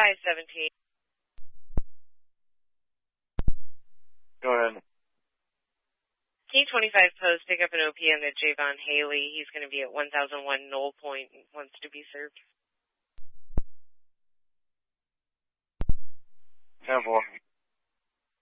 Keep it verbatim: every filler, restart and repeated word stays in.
five seventeen. Go ahead. K twenty-five Post, pick up an O P M at Javon Haley. He's going to be at one thousand one Knoll Point and wants to be served. ten four.